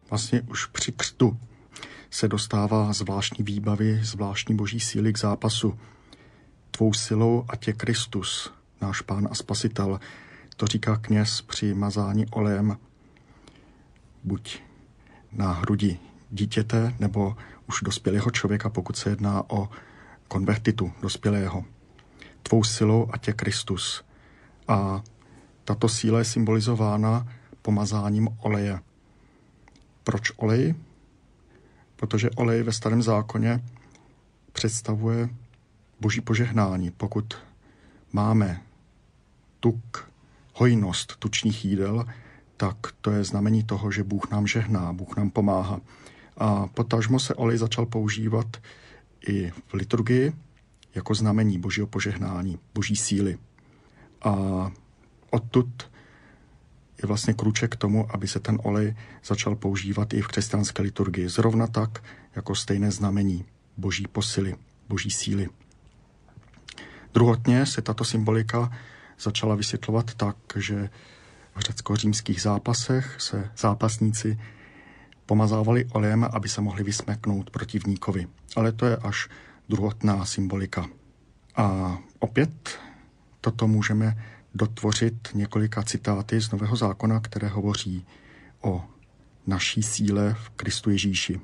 Vlastně už při křtu se dostává zvláštní výbavy, zvláštní boží síly k zápasu. Tvou silou ať je Kristus, náš Pán a Spasitel. To říká kněz při mazání olejem buď na hrudi dítěte nebo už dospělého člověka, pokud se jedná o konvertitu dospělého. Tvou silou ať je Kristus. A tato síla je symbolizována pomazáním oleje. Proč olej? Protože olej ve Starém zákoně představuje boží požehnání. Pokud máme tuk, hojnost tučných jídel, tak to je znamení toho, že Bůh nám žehná, Bůh nám pomáhá. A potažmo se olej začal používat i v liturgii jako znamení božího požehnání, boží síly. A odtud je vlastně krůček k tomu, aby se ten olej začal používat i v křesťanské liturgii. Zrovna tak, jako stejné znamení boží posily, boží síly. Druhotně se tato symbolika začala vysvětlovat tak, že v řecko-římských zápasech se zápasníci pomazávali olejem, aby se mohli vysmeknout protivníkovi. Ale to je až druhotná symbolika. A opět toto můžeme dotvořit několika citáty z Nového zákona, které hovoří o naší síle v Kristu Ježíši.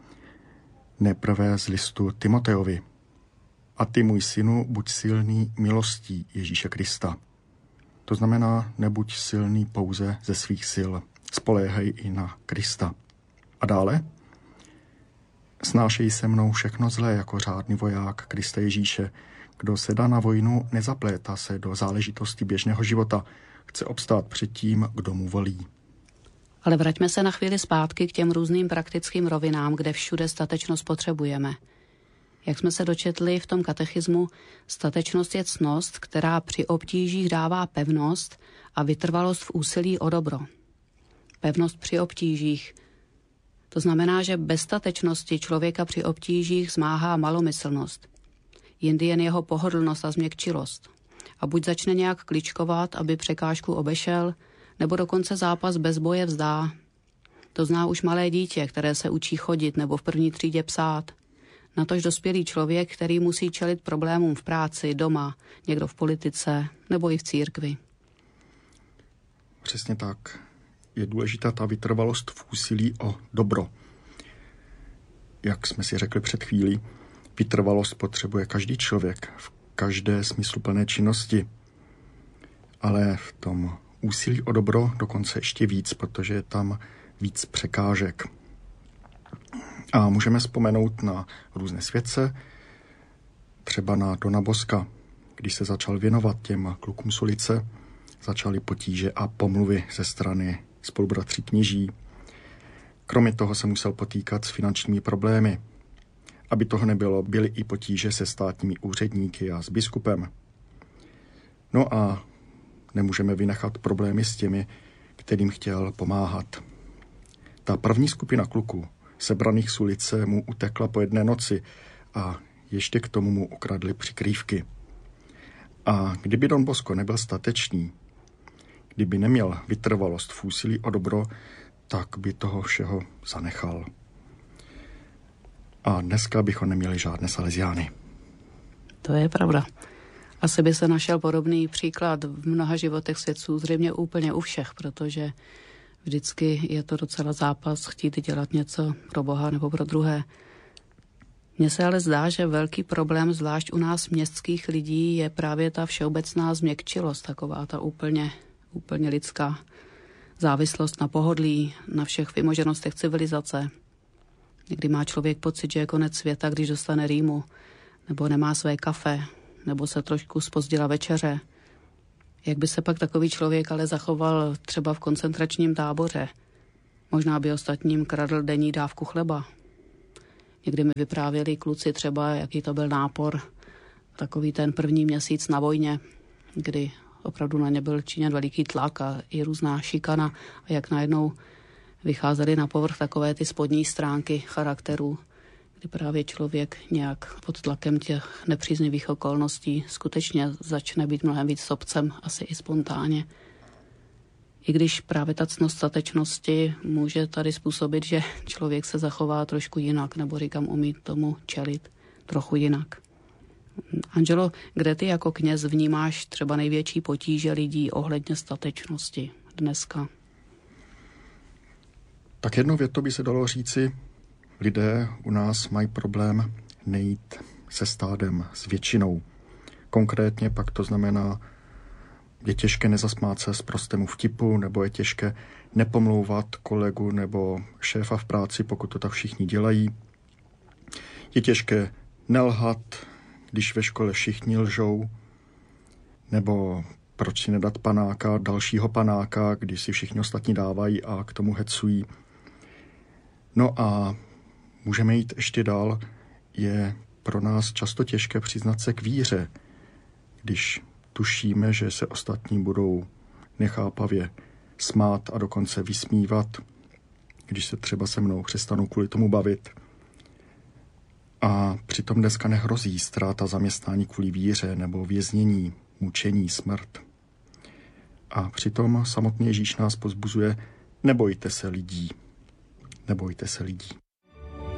Nejprve z listu Timotejovi. A ty, můj synu, buď silný milostí Ježíše Krista. To znamená, nebuď silný pouze ze svých sil. Spoléhej i na Krista. A dále? Snášej se mnou všechno zlé jako řádný voják Krista Ježíše. Kdo se dá na vojnu, nezaplétá se do záležitosti běžného života. Chce obstát před tím, kdo mu volí. Ale vraťme se na chvíli zpátky k těm různým praktickým rovinám, kde všude statečnost potřebujeme. Jak jsme se dočetli v tom katechismu, statečnost je ctnost, která při obtížích dává pevnost a vytrvalost v úsilí o dobro. Pevnost při obtížích. To znamená, že bez statečnosti člověka při obtížích zmáhá malomyslnost. Jindy jen jeho pohodlnost a změkčilost. A buď začne nějak kličkovat, aby překážku obešel, nebo dokonce zápas bez boje vzdá. To zná už malé dítě, které se učí chodit nebo v první třídě psát. Natož dospělý člověk, který musí čelit problémům v práci, doma, někdo v politice nebo i v církvi. Přesně tak. Je důležitá ta vytrvalost v úsilí o dobro. Jak jsme si řekli před chvílí, vytrvalost potřebuje každý člověk v každé smysluplné činnosti. Ale v tom úsilí o dobro dokonce ještě víc, protože je tam víc překážek. A můžeme vzpomenout na různé světce, třeba na Dona Boska, když se začal věnovat těm klukům z ulice, začaly potíže a pomluvy ze strany spolubratří kněží. Kromě toho se musel potýkat s finančními problémy. Aby toho nebylo, byly i potíže se státními úředníky a s biskupem. No a nemůžeme vynechat problémy s těmi, kterým chtěl pomáhat. Ta první skupina kluků, sebraných z ulice, mu utekla po jedné noci a ještě k tomu mu ukradli přikrývky. A kdyby Don Bosco nebyl statečný, kdyby neměl vytrvalost v úsilí o dobro, tak by toho všeho zanechal. A dneska bychom neměli žádné saleziány. To je pravda. Asi by se našel podobný příklad v mnoha životech svědců, zřejmě úplně u všech, protože vždycky je to docela zápas chtít dělat něco pro Boha nebo pro druhé. Mně se ale zdá, že velký problém, zvlášť u nás městských lidí, je právě ta všeobecná změkčilost, taková ta úplně lidská závislost na pohodlí, na všech vymoženostech civilizace. Někdy má člověk pocit, že je konec světa, když dostane rýmu, nebo nemá své kafe, nebo se trošku zpozdila večeře. Jak by se pak takový člověk ale zachoval třeba v koncentračním táboře? Možná by ostatním kradl denní dávku chleba. Někdy mi vyprávěli kluci třeba, jaký to byl nápor, takový ten první měsíc na vojně, kdy opravdu na ně byl činěn veliký tlak a i různá šikana a jak najednou vycházely na povrch takové ty spodní stránky charakterů, kdy právě člověk nějak pod tlakem těch nepříznivých okolností skutečně začne být mnohem víc sobcem, asi i spontánně. I když právě ta ctnost statečnosti může tady způsobit, že člověk se zachová trošku jinak, nebo říkám, umí tomu čelit trochu jinak. Angelo, kde ty jako kněz vnímáš třeba největší potíže lidí ohledně statečnosti dneska? Tak jednou větou by se dalo říci, lidé u nás mají problém nejít se stádem, s většinou. Konkrétně pak to znamená, je těžké nezasmát se sprostému vtipu, nebo je těžké nepomlouvat kolegu nebo šéfa v práci, pokud to tak všichni dělají. Je těžké nelhat, když ve škole všichni lžou, nebo proč si nedat panáka, dalšího panáka, když si všichni ostatní dávají a k tomu hecují. No a můžeme jít ještě dál, je pro nás často těžké přiznat se k víře, když tušíme, že se ostatní budou nechápavě smát a dokonce vysmívat, když se třeba se mnou přestanou kvůli tomu bavit. A přitom dneska nehrozí ztráta zaměstnání kvůli víře nebo věznění, mučení, smrt. A přitom samotný Ježíš nás povzbuzuje, nebojte se lidí. Nebojte se lidí.